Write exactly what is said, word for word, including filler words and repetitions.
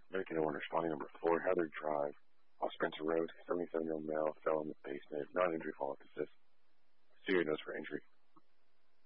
American owner responding number four, Heather Drive, off Spencer Road, seventy-seven-year-old male, fell in the basement, non-injury fall assist. Serious notes for injury.